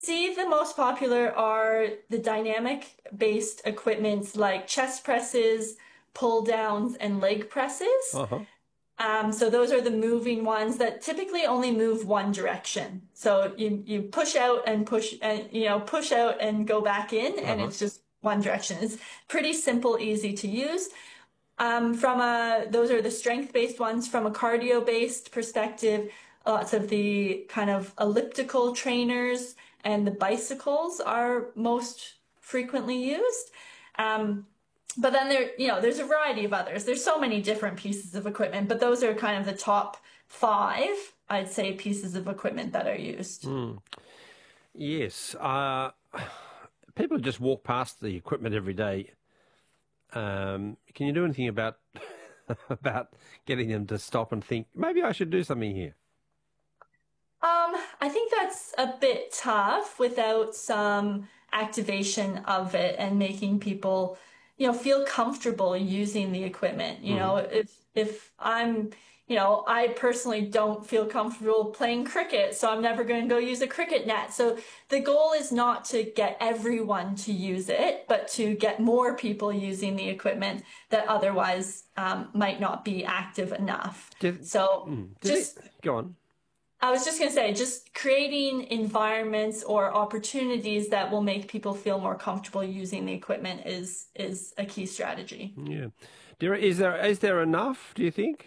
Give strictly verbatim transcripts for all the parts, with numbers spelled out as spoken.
See, the most popular are the dynamic-based equipments like chest presses, pull downs, and leg presses. Uh-huh. Um, so those are the moving ones that typically only move one direction. So you you push out and push and you know push out and go back in, and Uh-huh. it's just one direction. It's pretty simple, easy to use. Um, from a those are the strength-based ones. From a cardio-based perspective, lots of the kind of elliptical trainers and the bicycles are most frequently used. Um, but then there, you know, there's a variety of others. There's so many different pieces of equipment, but those are kind of the top five, I'd say, pieces of equipment that are used. Mm. Yes. Uh, people just walk past the equipment every day. Um, can you do anything about about getting them to stop and think, maybe I should do something here? Um, I think that's a bit tough without some activation of it and making people, you know, feel comfortable using the equipment. You Hmm. know, if if I'm, you know, I personally don't feel comfortable playing cricket, so I'm never going to go use a cricket net. So the goal is not to get everyone to use it, but to get more people using the equipment that otherwise um, might not be active enough. Do you, So mm, do you think, just go on. I was just going to say, just creating environments or opportunities that will make people feel more comfortable using the equipment is is a key strategy. Yeah. There, is there is there enough, do you think?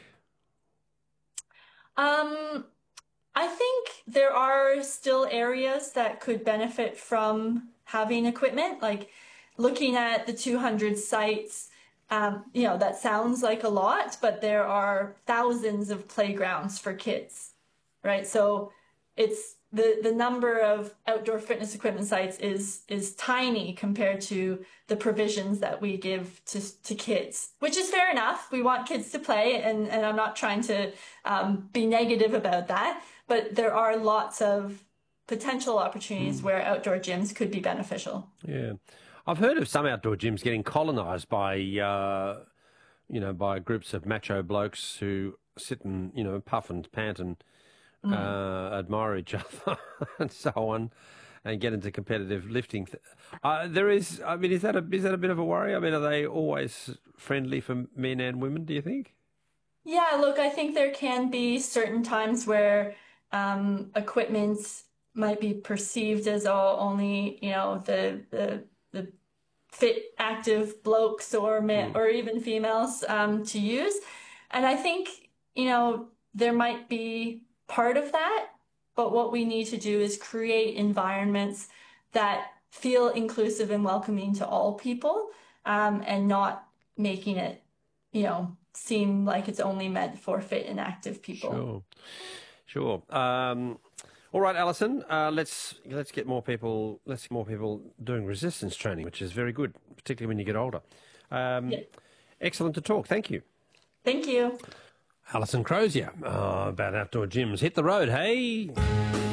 Um, I think there are still areas that could benefit from having equipment, like looking at the two hundred sites. Um, you know, that sounds like a lot, but there are thousands of playgrounds for kids, right? So it's the the number of outdoor fitness equipment sites is is tiny compared to the provisions that we give to to kids, which is fair enough. We want kids to play, and and I'm not trying to um, be negative about that, but there are lots of potential opportunities Mm, where outdoor gyms could be beneficial. yeah. I've heard of some outdoor gyms getting colonised by, uh, you know, by groups of macho blokes who sit and, you know, puff and pant and Mm. uh, admire each other and so on, and get into competitive lifting. Uh, there is, I mean, is that a is that a bit of a worry? I mean, are they always friendly for men and women, do you think? Yeah, look, I think there can be certain times where um, equipment might be perceived as all only, you know, the the the fit, active blokes or men Mm. or even females um, to use. And I think, you know, there might be part of that, but what we need to do is create environments that feel inclusive and welcoming to all people, um, and not making it, you know, seem like it's only meant for fit and active people. Sure, sure. Um, all right, Alison. Uh, let's let's get more people. Let's get more people doing resistance training, which is very good, particularly when you get older. Um, Yeah. excellent to talk. Thank you, Thank you. Alison Crozier, uh, about outdoor gyms. Hit the road, hey.